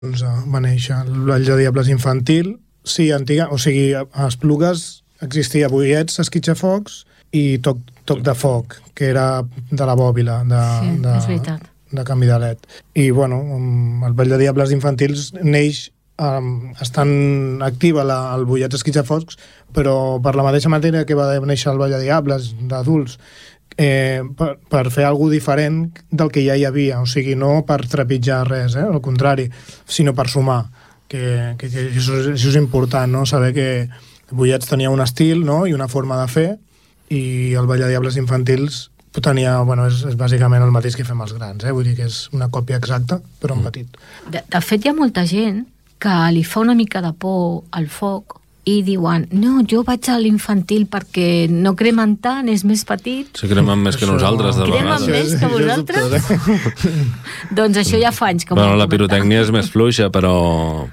va néixer el Ball de Diables infantil. Sí, o sigui, a Esplugues existia Boiets, esquitxafocs i toc de foc, que era de la bòbila, és veritat, de canvi de led. I, bueno, el Ball de Diables infantils neix estan activa el Boiets esquitxafocs, però per la mateixa matèria que va néixer el Ball de Diables d'adults, per fer alguna diferent del que ja hi havia, o sigui, no per trepitjar res, al contrari, sinó per sumar, que això és important, no? Saber que Boiets tenia un estil, no? I una forma de fer, i el Ball de Diables infantils tenia, bueno, és bàsicament el mateix que fem els grans, vull dir que és una còpia exacta, però en petit. De fet, hi ha molta gent que li fa una mica de por al foc i diuen, no, jo vaig a l'infantil perquè no cremen tant, és més petit. Si cremen més que nosaltres, de vegades. Cremen més que vosaltres? Doncs això ja fa anys que la pirotècnia és més fluixa, però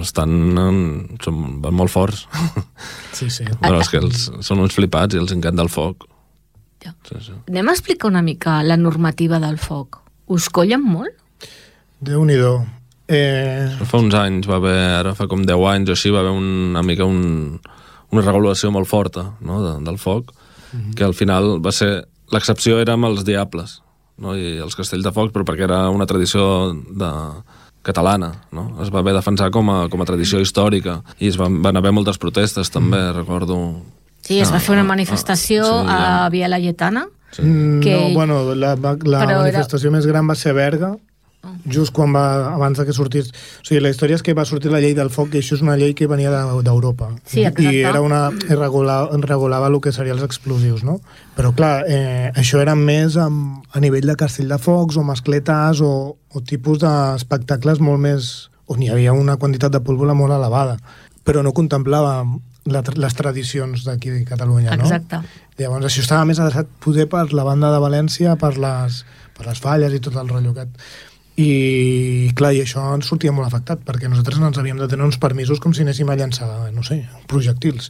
van molt forts. Sí. Però és que són uns flipats i els encanta el foc. Sí. Anem a explicar una mica la normativa del foc. Us collen molt? Déu-n'hi-do. Fa uns anys va haver, ara fa com 10 anys o així, va haver una mica una regulació molt forta, no? del foc, que al final va ser, l'excepció era amb els diables, no? I els castells de foc, però perquè era una tradició catalana, no? Es va haver defensar com a tradició històrica i van haver moltes protestes també, recordo. Sí, es va fer una manifestació a Via Laietana. No, bueno, la manifestació més gran va ser a Berga, just quan abans que sortís... O sigui, la història és que va sortir la llei del foc i això és una llei que venia d'Europa. Sí, exacte. I regulava el que serien els explosius, no? Però, clar, això era més a nivell de castell de focs o mascletes o tipus d'espectacles molt més... on hi havia una quantitat de pólvora molt elevada. Però no contemplava les tradicions d'aquí de Catalunya, no? Exacte. Llavors, això estava més adreçat poder per la banda de València, per les falles i tot el rotllo aquest. I clar, i això ens sortia molt afectat perquè nosaltres ens havíem de tenir uns permisos com si anéssim a llançar, no sé, projectils,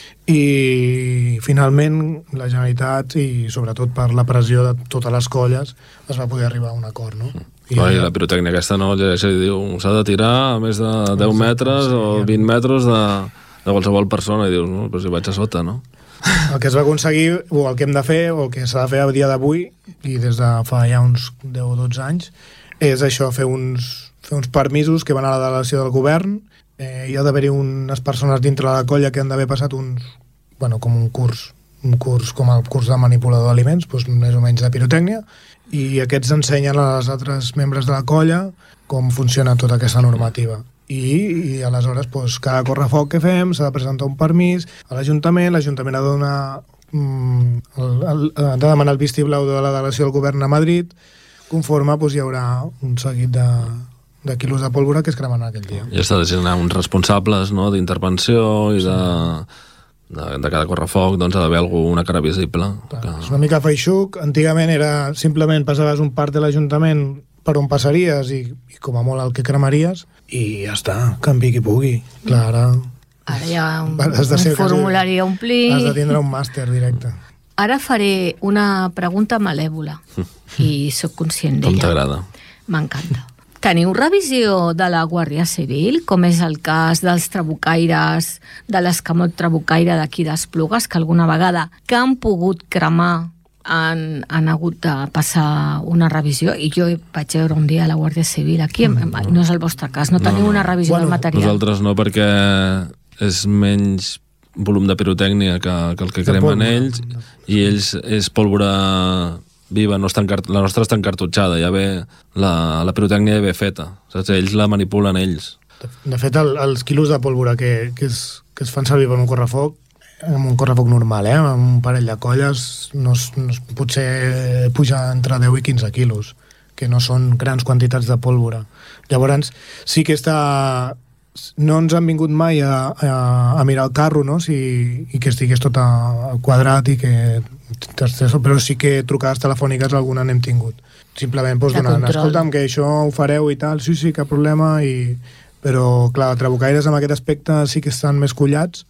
i finalment la Generalitat i sobretot per la pressió de totes les colles es va poder arribar a un acord, no? I la pirotècnia aquesta no, diu, s'ha de tirar a més de 10 metres o 20 metres de qualsevol persona, i dius, no, però si vaig a sota, no? El que es va aconseguir, o el que hem de fer, o el que s'ha de fer a dia d'avui, i des de fa ja uns 10 o 12 anys, és això, fer uns permisos que van a la delegació del govern. Hi ha d'haver-hi unes persones dintre la colla que han d'haver passat com un curs com el curs de manipulador d'aliments, doncs més o menys de pirotècnia, i aquests ensenyen als altres membres de la colla com funciona tota aquesta normativa. I aleshores cada correfoc que fem s'ha de presentar un permís a l'Ajuntament ha de donar ha de demanar el vistiplau de la delegació del govern a Madrid, conforme hi haurà un seguit de quilos de pólvora que es cremen aquell dia. I s'ha de designar uns responsables, no?, d'intervenció i de cada correfoc, doncs ha d'haver una cara visible. És una mica feixuc. Antigament era simplement passaves un part de l'Ajuntament per on passaries i com a molt el que cremaries i ja està, canvi qui pugui. Clar, ara hi ha un formulari a omplir. Has de tindre un màster directe. Ara faré una pregunta malèvola i sóc conscient d'ella. Com t'agrada? M'encanta. Teniu revisió de la Guàrdia Civil, com és el cas dels trabucaires, de l'escamot trabucaire d'aquí d'Esplugues, que alguna vegada que han pogut cremar han hagut de passar una revisió, i jo vaig veure un dia a la Guàrdia Civil aquí, no és el vostre cas, no teniu una revisió del material? Nosaltres no, perquè és menys volum de pirotècnia que el que cremen ells, i ells és pólvora viva, la nostra està encartutxada, ja ve la pirotècnia ja ve feta, saps? Ells la manipulen ells. De fet, els quilos de pólvora que es fan servir per un correfoc, amb un correfoc normal, amb un parell de colles, potser puja entre 10 i 15 quilos, que no són grans quantitats de pólvora. Llavors, sí que no ens han vingut mai a mirar el carro, no? I que estigués tot quadrat i que... Però sí que trucades telefòniques alguna n'hem tingut. Simplement donant, escolta'm, que això ho fareu i tal, sí, cap problema, però clar, trabucaires amb aquest aspecte sí que estan més collats,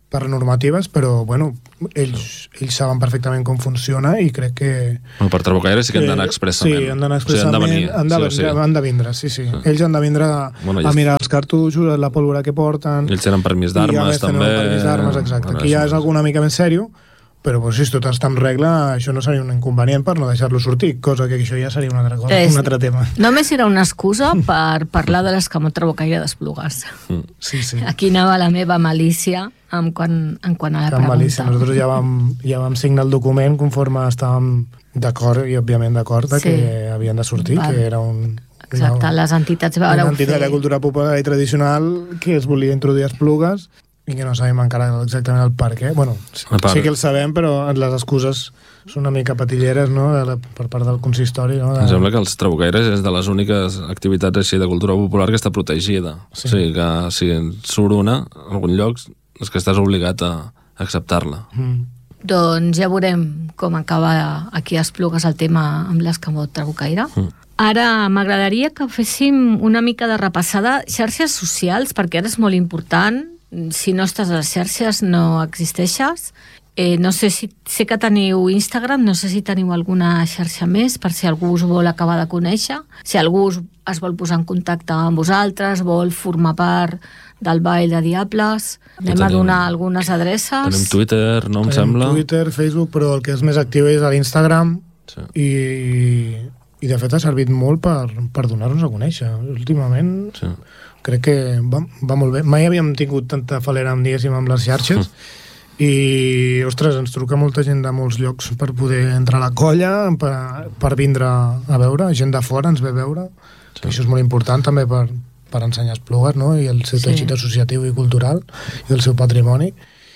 per normatives, però bueno, ells saben perfectament com funciona i crec que... Per trabucaire sí que han d'anar expressament. Sí, han d'anar expressament, han de vindre, sí. Ells han de vindre a mirar els cartutxos, la pólvora que porten... Ells tenen permís d'armes, també. Permís d'armes, exacte. Aquí ja és alguna mica més sèrio, però si tot està en regla, això no seria un inconvenient per no deixar-lo sortir, cosa que això ja seria una altra cosa, un altre tema. Només era una excusa per parlar de l'escamot trabucaire d'Esplugues. Sí. Aquí anava la meva malícia en quant a la pregunta. Malícia. Nosaltres ja vam signar el document conforme estàvem d'acord, i òbviament d'acord, que havien de sortir, que era un... Exacte, les entitats una entitat de cultura popular i tradicional que es volia introduir a Esplugues i que no sabem encara exactament el per què. Bueno, sí que el sabem, però les excuses són una mica patilleres, no?, per part del consistori. No? Em sembla que els trabucaires és de les úniques activitats així de cultura popular que està protegida. Sí. O sigui que si surt una, en algun lloc, és que estàs obligat a acceptar-la. Doncs ja veurem com acaba aquí a Esplugues el tema amb l'escamot trabucaire. Ara m'agradaria que féssim una mica de repassada xarxes socials, perquè ara és molt important. Si no estàs a les xarxes no existeixes. No sé si sé que teniu Instagram, no sé si teniu alguna xarxa més per si algú us vol acabar de conèixer, si algú es vol posar en contacte amb vosaltres, vol formar part del Ball de Diables. Anem a donar algunes adreces. Tenim Twitter, no em sembla? Twitter, Facebook, però el que és més actiu és a l'Instagram. I de fet ha servit molt per donar-nos a conèixer. Últimament crec que va molt bé. Mai havíem tingut tanta falera, diguéssim, amb les xarxes i, ostres, ens truca molta gent de molts llocs per poder entrar a la colla, per vindre a veure, gent de fora ens ve a veure, que això és molt important també per ensenyar Esplugues, no?, i el seu teixit associatiu i cultural i el seu patrimoni.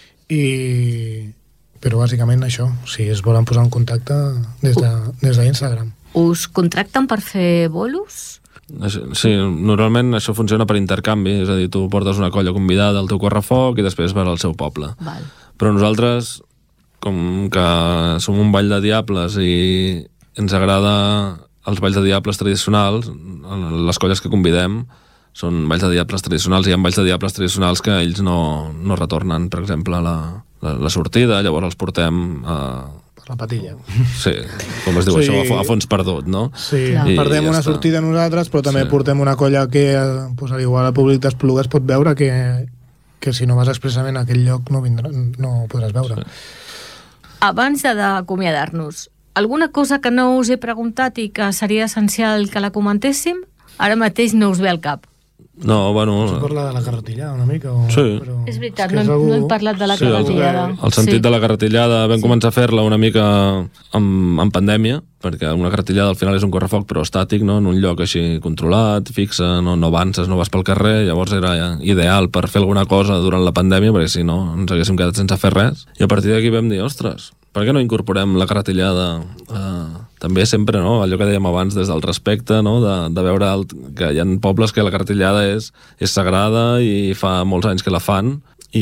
Però bàsicament això, si es volen posar en contacte des d'Instagram. Us contracten per fer bolos? Sí, normalment això funciona per intercanvi, és a dir, tu portes una colla convidada al teu correfoc i després vas al seu poble. Val. Però nosaltres, com que som un ball de diables i ens agrada els balls de diables tradicionals, les colles que convidem són balls de diables tradicionals, i hi ha balls de diables tradicionals que ells no retornen, per exemple, la sortida, llavors els portem a... la patilla. Sí, com es diu això, a fons perdut, no? Sí, perdem una sortida nosaltres, però també portem una colla que, al igual el públic d'Esplugues pot veure que si no vas expressament a aquell lloc no podràs veure. Abans d'acomiadar-nos, alguna cosa que no us he preguntat i que seria essencial que la comentéssim? Ara mateix no us ve al cap. No, bueno... Pots parlar de la carretillada una mica? Sí. És veritat, no hem parlat de la carretillada. El sentit de la carretillada vam començar a fer-la una mica en pandèmia, perquè una carretillada al final és un correfoc però estàtic, no?, en un lloc així controlat, fixe, no avances, no vas pel carrer, llavors era ideal per fer alguna cosa durant la pandèmia, perquè si no ens haguéssim quedat sense fer res, i a partir d'aquí vam dir, ostres, per què no incorporem la carretillada també sempre, no?, allò que dèiem abans des del respecte, no?, de veure que hi ha pobles que la carretillada és sagrada i fa molts anys que la fan,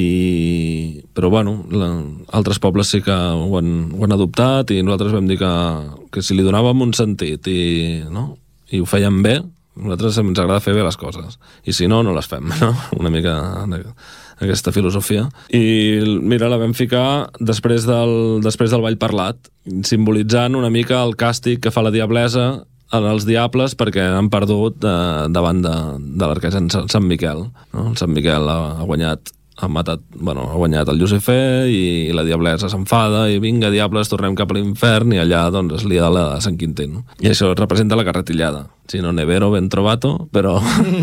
però bueno, altres pobles sí que ho han adoptat i nosaltres vam dir que si li donàvem un sentit i ho fèiem bé, a nosaltres ens agrada fer bé les coses, i si no, no les fem, no? Una mica aquesta filosofia. I mira, la vam ficar després del ball parlat, simbolitzant una mica el càstig que fa la diablesa als diables perquè han perdut davant de l'arquesa Sant Miquel. No? El Sant Miquel ha guanyat el Llucifer i la diablesa s'enfada i vinga, diables, tornem cap a l'infern, i allà doncs es lia la de Sant Quinté. No? I això representa la carretillada. Si no, nevero ben trovato, però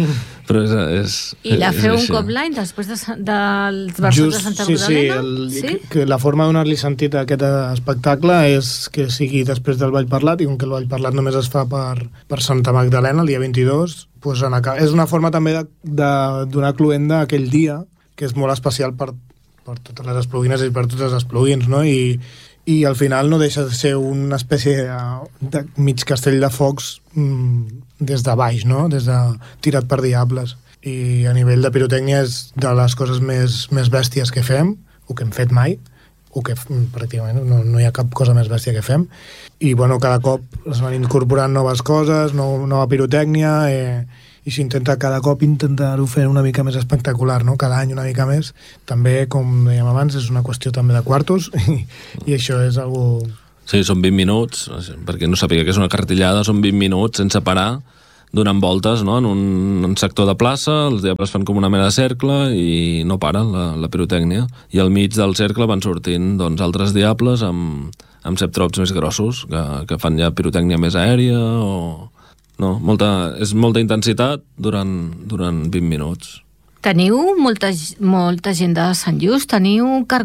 és I la feu un cop l'any després dels versos de Santa Magdalena? Sí? Que la forma de donar-li sentit a aquest espectacle és que sigui després del ball parlat, i com que el ball parlat només es fa per Santa Magdalena el dia 22, doncs és una forma també de donar cluenda aquell dia, que és molt especial per totes les espluguines i per tots els espluguins, no? I al final no deixa de ser una espècie de mig castell de focs des de baix, no? Tirat per diables. I a nivell de pirotècnia és de les coses més bèsties que fem, o que hem fet mai, o que pràcticament no hi ha cap cosa més bèstia que fem. I bueno, cada cop es van incorporant noves coses, nova pirotècnia, i s'intenta cada cop intentar-ho fer una mica més espectacular, no? Cada any una mica més. També, com dèiem abans, és una qüestió també de quartos i això és algo... Sí, són 20 minuts, perquè no sàpiga que és una cartellada, són 20 minuts sense parar, donant voltes, no? En un sector de plaça, els diables fan com una mena de cercle i no paren la pirotècnia. I al mig del cercle van sortint doncs, altres diables amb ceptrops més grossos, que fan ja pirotècnia més aèria o... No, és molta intensitat durant 20 minuts. Teniu molta gent de Sant Just, teniu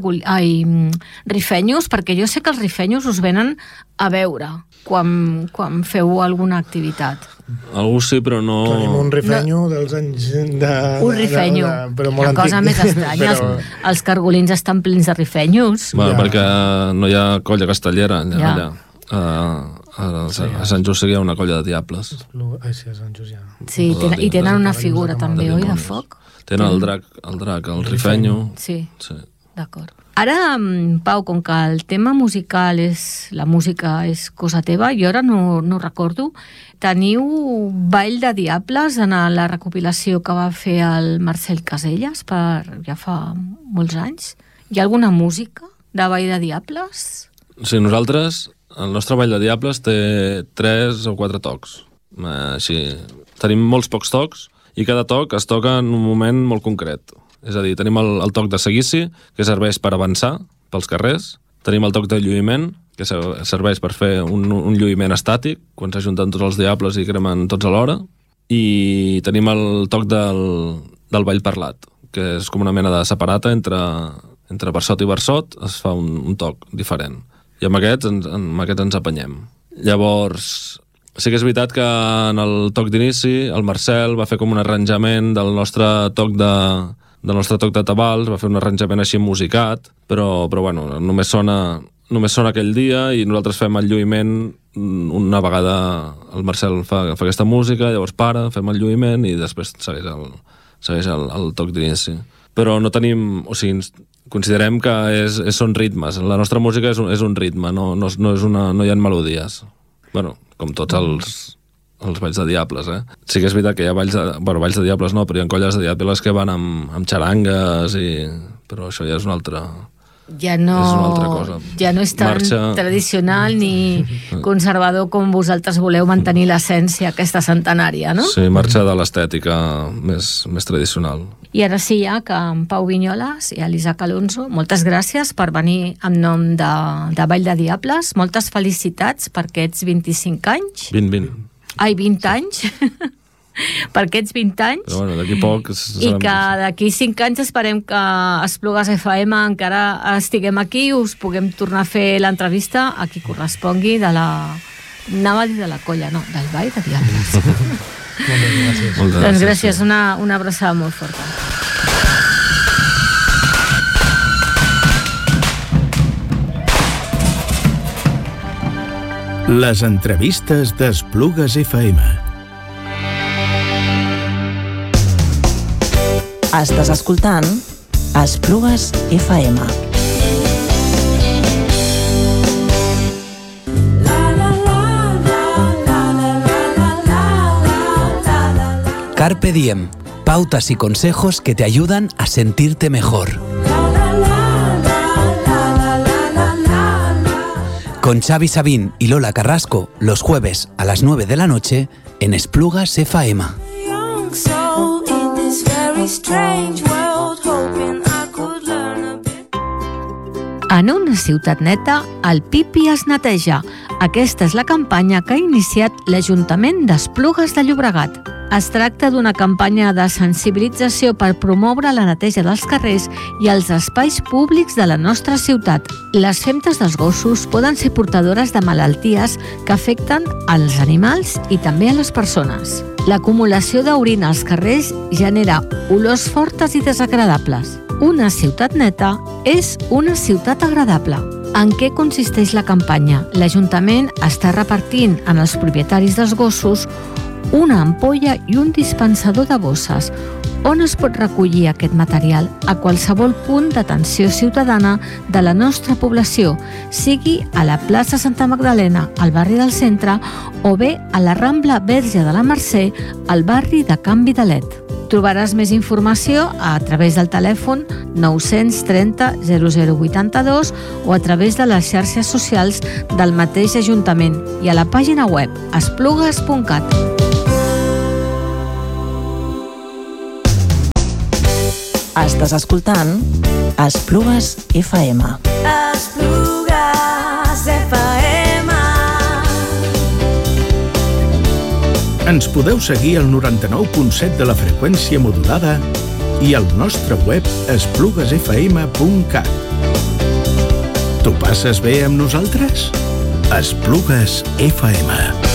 rifenyos, perquè jo sé que els rifenyos us venen a veure quan feu alguna activitat. Algú sí, però no... Tenim un rifenyo dels anys un rifenyo, però molt la cosa antic. més estranya. Però... Els cargolins estan plens de rifenyos. Bueno, perquè no hi ha colla castellera allà. A Sant Just hi ha una colla de diables. Sí, a Sant Just ja. Sí, i tenen una figura també, oi, de foc? Tenen el drac, el rifenyo. Sí. D'acord. Ara, Pau, com que el tema musical la música és cosa teva, jo ara no recordo, teniu Ball de Diables en la recopilació que va fer el Marcel Caselles ja fa molts anys. Hi ha alguna música de Ball de Diables? Sí, nosaltres, el nostre Ball de Diables té 3 o 4 tocs. Així, tenim molts pocs tocs i cada toc es toca en un moment molt concret. És a dir, tenim el toc de seguici, que serveix per avançar pels carrers. Tenim el toc de lluïment, que serveix per fer un lluïment estàtic, quan s'ajunten tots els diables i cremen tots alhora. I tenim el toc del ball parlat, que és com una mena de separata entre versot i versot, es fa un toc diferent. I amb aquests ens apanyem. Llavors, sí que és veritat que en el toc d'inici el Marcel va fer com un arranjament del nostre toc de tabals, va fer un arranjament així musicat, però bueno, només sona aquell dia i nosaltres fem el lluïment una vegada el Marcel fa aquesta música, llavors fem el lluïment i després segueix el toc d'inici. Però no tenim... O sigui, considerem que són ritmes. La nostra música és un ritme, no hi ha melodies. Bueno, com tots els balls de diables, Sí que és veritat que hi ha balls de diables no, però hi ha colles de diables que van amb xarangues, però això ja és una altra... Ja no cosa. Ja no és tan tradicional ni conservador com vosaltres voleu mantenir l'essència aquesta centenària, no? Sí, marxa de l'estètica més tradicional. I ara sí, ja que en Pau Vinyoles i l'Isaac Alonso, moltes gràcies per venir en nom de Ball de Diables. Moltes felicitats per aquests 25 anys. 20 anys. Per aquests 20 anys. Però bueno, d'aquí poc... I que d'aquí 5 anys esperem que Esplugues FM encara estiguem aquí i us puguem tornar a fer l'entrevista a qui correspongui anava a dir de la colla, no, del Ball de Diables. Moltes gràcies. Doncs gràcies, una abraçada molt forta. Les entrevistes d'Esplugues FM. Estàs escoltant Esplugues FM. Carpe Diem, pautas y consejos que te ayudan a sentirte mejor. Con Xavi Sabín y Lola Carrasco, los jueves a las 9 de la noche en Esplugues FM. En una ciutat neta, el pipi es neteja. Aquesta és la campanya que ha iniciat l'Ajuntament d'Esplugues de Llobregat. Es tracta d'una campanya de sensibilització per promoure la neteja dels carrers i els espais públics de la nostra ciutat. Les femtes dels gossos poden ser portadores de malalties que afecten als animals i també a les persones. L'acumulació d'orina als carrers genera olors fortes i desagradables. Una ciutat neta és una ciutat agradable. En què consisteix la campanya? L'Ajuntament està repartint en els propietaris dels gossos una ampolla i un dispensador de bosses, On es pot recollir aquest material? A qualsevol punt d'atenció ciutadana de la nostra població, sigui a la plaça Santa Magdalena, al barri del Centre, o bé a la Rambla Verge de la Mercè, al barri de Can Vidalet. Trobaràs més informació a través del telèfon 930 0082 o a través de les xarxes socials del mateix Ajuntament i a la pàgina web esplugues.cat. Estàs escoltant Esplugues FM. Esplugues FM. Ens podeu seguir al 99.7 de la freqüència modulada i al nostre web espluguesfm.cat. T'ho passes bé amb nosaltres? Esplugues FM.